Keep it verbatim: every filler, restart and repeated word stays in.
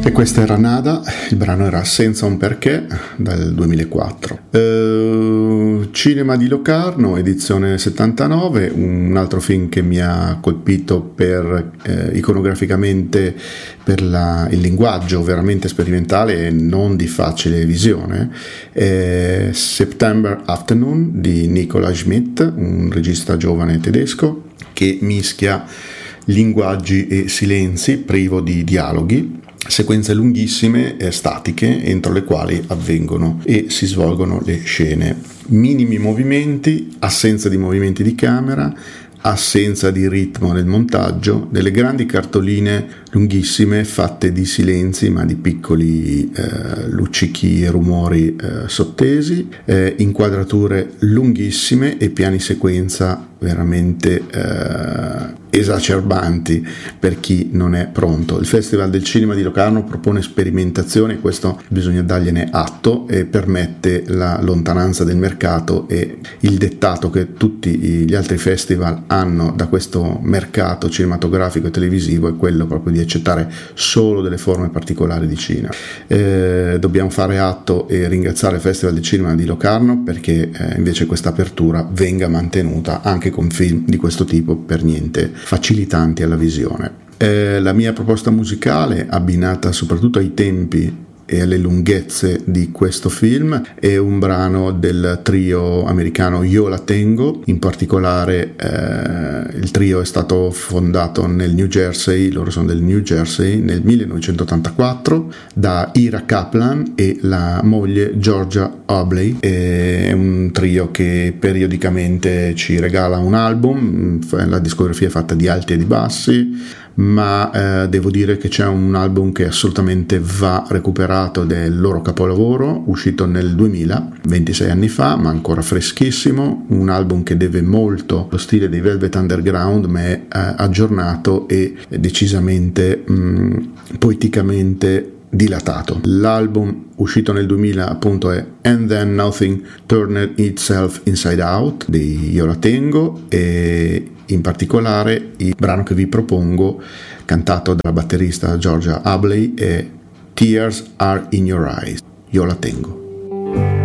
E questa era Nada, il brano era Senza un perché, dal duemilaquattro. Uh, Cinema di Locarno, edizione settantanove, un altro film che mi ha colpito per eh, iconograficamente, per la, il linguaggio veramente sperimentale e non di facile visione, è September Afternoon di Nicola Schmidt, un regista giovane tedesco che mischia linguaggi e silenzi privo di dialoghi, sequenze lunghissime e statiche entro le quali avvengono e si svolgono le scene, minimi movimenti, assenza di movimenti di camera, assenza di ritmo nel montaggio, delle grandi cartoline lunghissime fatte di silenzi ma di piccoli eh, luccichi e rumori eh, sottesi, eh, inquadrature lunghissime e piani sequenza veramente eh, esacerbanti per chi non è pronto. Il Festival del Cinema di Locarno propone sperimentazione, questo bisogna dargliene atto, e permette la lontananza del mercato e il dettato che tutti gli altri festival hanno da questo mercato cinematografico e televisivo è quello proprio di accettare solo delle forme particolari di cinema. Eh, dobbiamo fare atto e ringraziare il Festival del Cinema di Locarno perché eh, invece questa apertura venga mantenuta anche con film di questo tipo per niente facilitanti alla visione. Eh, la mia proposta musicale, abbinata soprattutto ai tempi e alle lunghezze di questo film, è un brano del trio americano Yo La Tengo. In particolare eh, il trio è stato fondato nel New Jersey, loro sono del New Jersey, nel millenovecentottantaquattro da Ira Kaplan e la moglie Georgia Abley. È un trio che periodicamente ci regala un album, la discografia è fatta di alti e di bassi, ma eh, devo dire che c'è un album che assolutamente va recuperato del loro capolavoro, uscito nel duemila, ventisei anni fa, ma ancora freschissimo, un album che deve molto allo stile dei Velvet Underground, ma è eh, aggiornato e decisamente mh, poeticamente dilatato. L'album uscito nel duemila appunto è And Then Nothing Turned Itself Inside Out di Yo La Tengo, e in particolare il brano che vi propongo, cantato dalla batterista Georgia Abley, è Tears Are In Your Eyes. Yo La Tengo.